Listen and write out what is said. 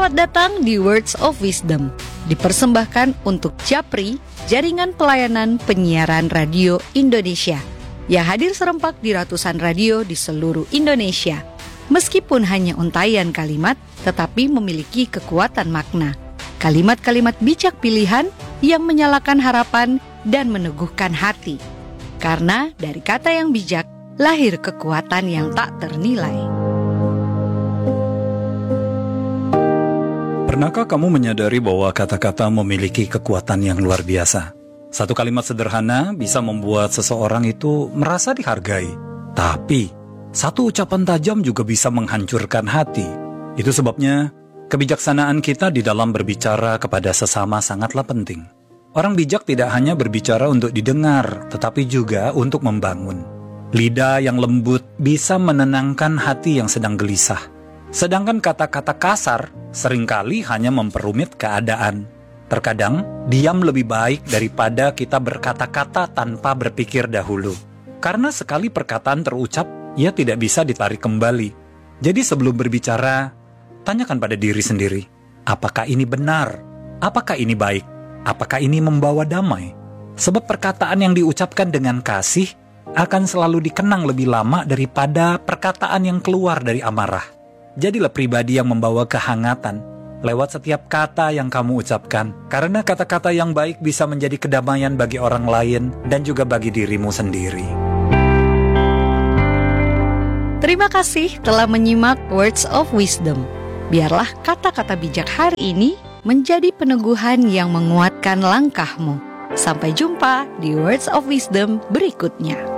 Selamat datang di Words of Wisdom, dipersembahkan untuk Japri, Jaringan Pelayanan Penyiaran Radio Indonesia, yang hadir serempak di ratusan radio di seluruh Indonesia. Meskipun hanya untaian kalimat, tetapi memiliki kekuatan makna. Kalimat-kalimat bijak pilihan yang menyalakan harapan dan meneguhkan hati. Karena dari kata yang bijak, lahir kekuatan yang tak ternilai. Pernahkah kamu menyadari bahwa kata-kata memiliki kekuatan yang luar biasa? Satu kalimat sederhana bisa membuat seseorang itu merasa dihargai. Tapi, satu ucapan tajam juga bisa menghancurkan hati. Itu sebabnya, kebijaksanaan kita di dalam berbicara kepada sesama sangatlah penting. Orang bijak tidak hanya berbicara untuk didengar, tetapi juga untuk membangun. Lidah yang lembut bisa menenangkan hati yang sedang gelisah. Sedangkan kata-kata kasar seringkali hanya memperumit keadaan. Terkadang, diam lebih baik daripada kita berkata-kata tanpa berpikir dahulu. Karena sekali perkataan terucap, ia tidak bisa ditarik kembali. Jadi sebelum berbicara, tanyakan pada diri sendiri, apakah ini benar? Apakah ini baik? Apakah ini membawa damai? Sebab perkataan yang diucapkan dengan kasih akan selalu dikenang lebih lama daripada perkataan yang keluar dari amarah. Jadilah pribadi yang membawa kehangatan lewat setiap kata yang kamu ucapkan. Karena kata-kata yang baik bisa menjadi kedamaian bagi orang lain dan juga bagi dirimu sendiri. Terima kasih telah menyimak Words of Wisdom. Biarlah kata-kata bijak hari ini menjadi peneguhan yang menguatkan langkahmu. Sampai jumpa di Words of Wisdom berikutnya.